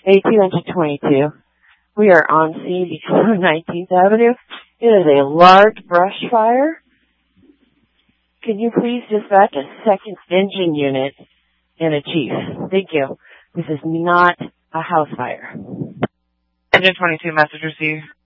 A222. We are on scene before 19th Avenue. It is a large brush fire. Can you please dispatch a second engine unit and a chief? Thank you. This is not a house fire. Engine 22, message received.